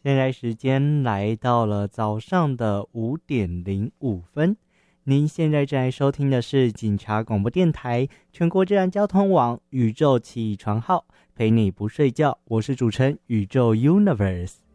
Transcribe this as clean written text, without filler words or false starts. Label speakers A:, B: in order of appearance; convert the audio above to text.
A: 现在时间来到了早上的5:05。您现在正在收听的是警察广播电台全国治安交通网宇宙起床号，陪你不睡觉，我是主持人宇宙 Universe。